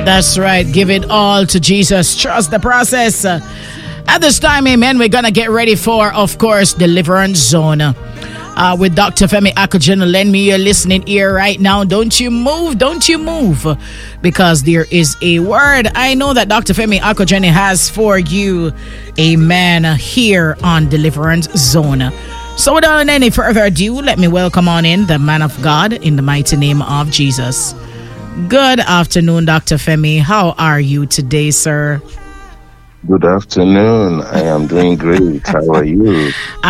That's right. Give it all to Jesus. Trust the process. At this time, amen, we're going to get ready for, of course, Deliverance Zone. With Dr. Femi Akujene. Lend me your listening ear right now. Don't you move, because there is a word I know that Dr. Femi Akujene has for you, amen, here on Deliverance Zone. So without any further ado, let me welcome on in the man of God in the mighty name of Jesus. Good afternoon, Dr. Femi. How are you today, sir? Good afternoon. I am doing great. How are you?